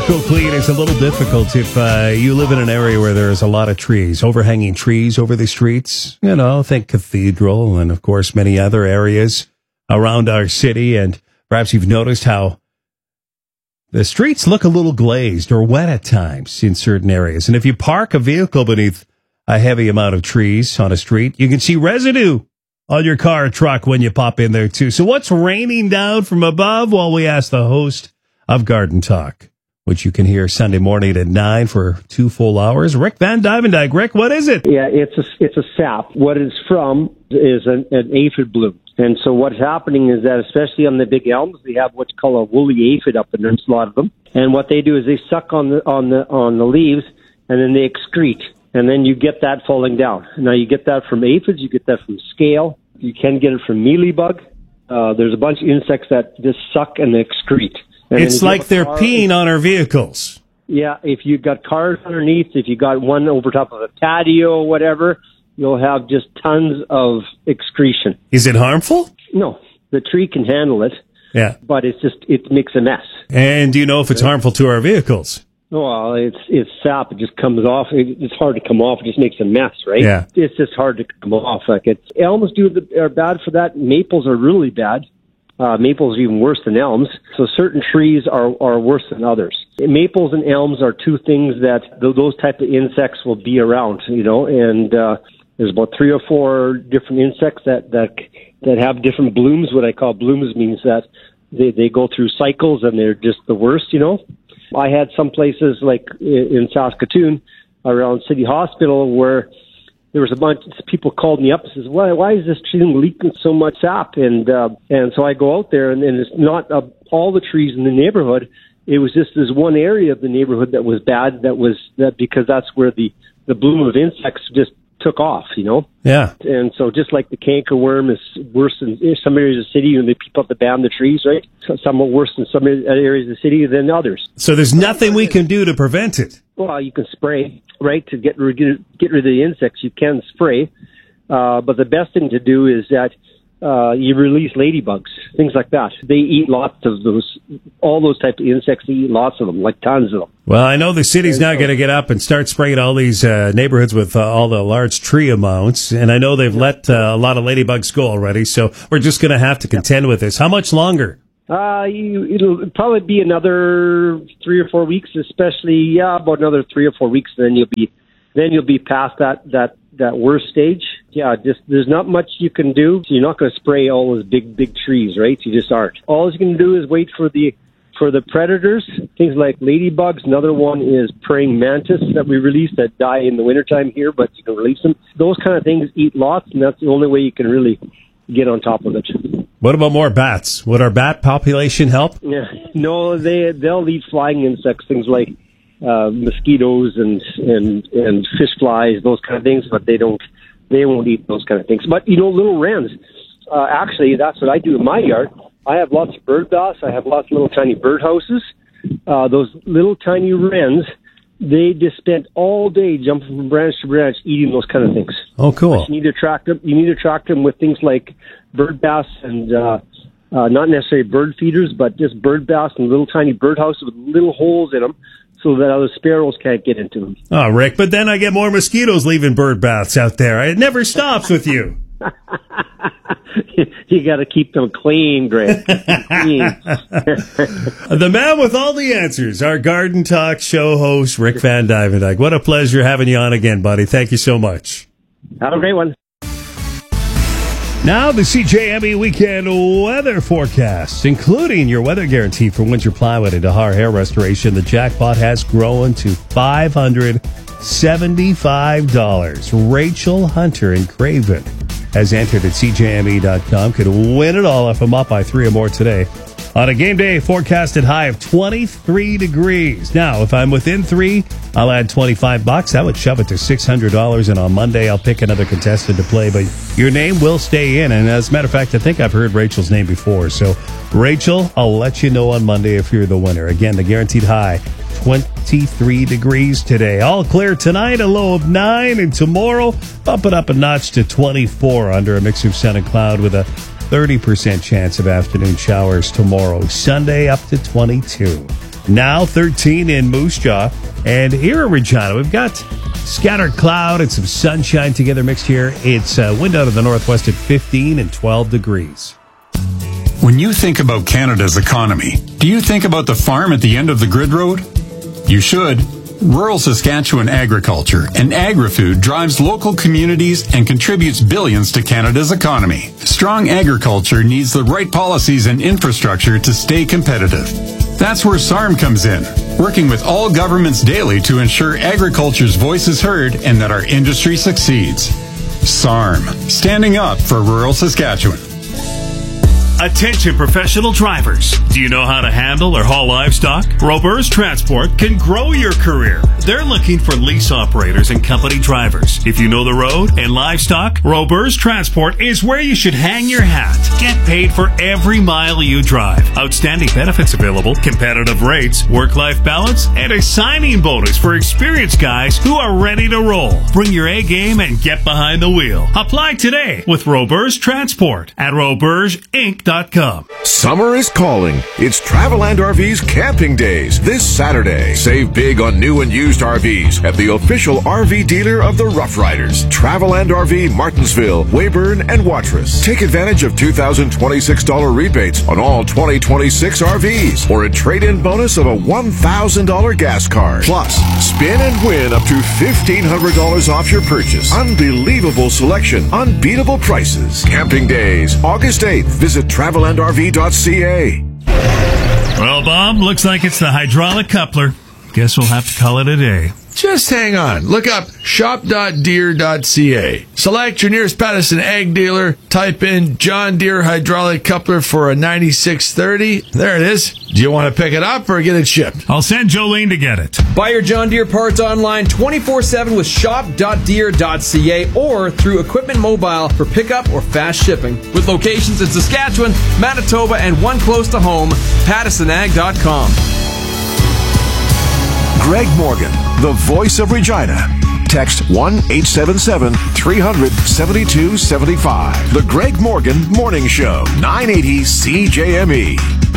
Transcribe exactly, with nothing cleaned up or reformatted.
vehicle clean is a little difficult if uh, you live in an area where there's a lot of trees, overhanging trees over the streets. You know, think Cathedral and, of course, many other areas around our city. And perhaps you've noticed how the streets look a little glazed or wet at times in certain areas. And if you park a vehicle beneath a heavy amount of trees on a street, you can see residue on your car or truck when you pop in there, too. So what's raining down from above? Well, we asked the host of Garden Talk, which you can hear Sunday morning at nine for two full hours. Rick Van Dyke. Rick, what is it? Yeah, it's a, it's a sap. What it's from is an, an aphid bloom. And so what's happening is that, especially on the big elms, they have what's called a woolly aphid up in there, a lot of them. And what they do is they suck on the on the on the leaves, and then they excrete, and then you get that falling down. Now you get that from aphids, you get that from scale, you can get it from mealybug. Uh, there's a bunch of insects that just suck and excrete. And it's like they're car, peeing on our vehicles. Yeah, if you've got cars underneath, if you got one over top of a patio or whatever, you'll have just tons of excretion. Is it harmful? No, the tree can handle it. Yeah, but it's just it makes a mess. And do you know if it's harmful to our vehicles? Well, it's it's sap. It just comes off. It, it's hard to come off. It just makes a mess, right? Yeah, it's just hard to come off. Like it's elms do the, are bad for that. Maples are really bad. Uh, maples are even worse than elms. So certain trees are, are worse than others. Maples and elms are two things that th- those type of insects will be around, you know, and uh, there's about three or four different insects that, that, that have different blooms. What I call blooms means that they, they go through cycles and they're just the worst, you know. I had some places like in Saskatoon around City Hospital where there was a bunch of people called me up and says, why, why is this tree leaking so much sap? And, uh, and so I go out there and, and it's not uh, all the trees in the neighborhood. It was just this one area of the neighborhood that was bad. That was that because that's where the, the bloom of insects just took off, you know? Yeah. And so just like the cankerworm is worse in some areas of the city and they keep up the ban the trees, right? So some are worse in some areas of the city than others. So there's nothing we can do to prevent it. Well, you can spray, right, to get rid, get rid of the insects. You can spray. Uh, but the best thing to do is that uh, you release ladybugs, things like that. They eat lots of those, all those type of insects. They eat lots of them, like tons of them. Well, I know the city's and now so, going to get up and start spraying all these uh, neighborhoods with uh, all the large tree amounts. And I know they've let uh, a lot of ladybugs go already. So we're just going to have to contend with this. How much longer? Uh, you, it'll probably be another three or four weeks, especially, yeah, about another three or four weeks. Then you'll be, then you'll be past that, that, that worst stage. Yeah, just, there's not much you can do. You're not going to spray all those big, big trees, right? You just aren't. All you can do is wait for the, for the predators, things like ladybugs. Another one is praying mantis that we release that die in the wintertime here, but you can release them. Those kind of things eat lots, and that's the only way you can really get on top of it. What about more bats? Would our bat population help? Yeah, no, they they'll eat flying insects, things like uh, mosquitoes and and and fish flies, those kind of things. But they don't, they won't eat those kind of things. But you know, little wrens. Uh, actually, that's what I do in my yard. I have lots of bird baths. I have lots of little tiny bird houses. Uh, those little tiny wrens, they just spend all day jumping from branch to branch, eating those kind of things. Oh, cool! But you need to attract them. You need to attract them with things like bird baths and uh, uh, not necessarily bird feeders, but just bird baths and little tiny bird houses with little holes in them, so that other sparrows can't get into them. Oh, Rick! But then I get more mosquitoes leaving bird baths out there. It never stops with you. You got to keep them clean, Greg. Clean. The man with all the answers, our Garden Talk show host, Rick Van Dyke. What a pleasure having you on again, buddy. Thank you so much. Have a great one. Now the C J M E weekend weather forecast, including your weather guarantee for winter plywood and Dahar Hair Restoration. The jackpot has grown to five hundred seventy-five dollars. Rachel Hunter in Craven has entered at C J M E dot com. Could win it all if I'm up by three or more today. On a game day forecasted high of twenty-three degrees. Now, if I'm within three, I'll add twenty-five bucks. That would shove it to six hundred dollars. And on Monday, I'll pick another contestant to play. But your name will stay in. And as a matter of fact, I think I've heard Rachel's name before. So, Rachel, I'll let you know on Monday if you're the winner. Again, the guaranteed high, twenty-three degrees today. All clear tonight, a low of nine. And tomorrow, bump it up a notch to twenty-four under a mix of sun and cloud with a thirty percent chance of afternoon showers tomorrow. Sunday up to twenty-two. Now thirteen in Moose Jaw. And here in Regina, we've got scattered cloud and some sunshine together mixed here. It's uh, wind out of the northwest at fifteen and twelve degrees. When you think about Canada's economy, do you think about the farm at the end of the grid road? You should. Rural Saskatchewan agriculture and agri-food drives local communities and contributes billions to Canada's economy. Strong agriculture needs the right policies and infrastructure to stay competitive. That's where S A R M comes in, working with all governments daily to ensure agriculture's voice is heard and that our industry succeeds. S A R M, standing up for rural Saskatchewan. Attention professional drivers. Do you know how to handle or haul livestock? Roberts Transport can grow your career. They're looking for lease operators and company drivers. If you know the road and livestock, Roberts Transport is where you should hang your hat. Get paid for every mile you drive. Outstanding benefits available, competitive rates, work-life balance, and a signing bonus for experienced guys who are ready to roll. Bring your A game and get behind the wheel. Apply today with Roberts Transport at roberts inc dot com. Summer is calling. It's Traveland R V's Camping Days this Saturday. Save big on new and used R Vs at the official R V dealer of the Rough Riders. Traveland R V, Martinsville, Weyburn, and Watrous. Take advantage of two thousand twenty-six dollars rebates on all twenty twenty-six R Vs or a trade-in bonus of a one thousand dollars gas card. Plus, spin and win up to fifteen hundred dollars off your purchase. Unbelievable selection, unbeatable prices. Camping Days, August eighth. Visit traveland r v dot c a. Well, Bob, looks like it's the hydraulic coupler. Guess we'll have to call it a day. Just hang on. Look up shop dot deere dot c a. Select your nearest Patterson Ag dealer. Type in John Deere hydraulic coupler for a ninety-six thirty. There it is. Do you want to pick it up or get it shipped? I'll send Jolene to get it. Buy your John Deere parts online twenty-four seven with shop dot deere dot c a or through Equipment Mobile for pickup or fast shipping. With locations in Saskatchewan, Manitoba, and one close to home, Patterson Ag dot com. Greg Morgan, the voice of Regina. Text one eight seven seven, three hundred, seventy-two seventy-five. The Greg Morgan Morning Show, nine eighty C J M E.